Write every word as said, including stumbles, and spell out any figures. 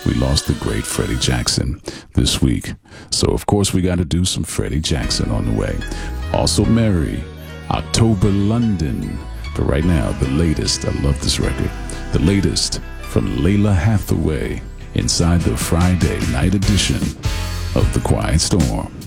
we lost the great Freddie Jackson this week. So, of course, we got to do some Freddie Jackson on the way. Also, Mary, October London. But right now, the latest, I love this record, the latest from Layla Hathaway inside the Friday night edition of The Quiet Storm.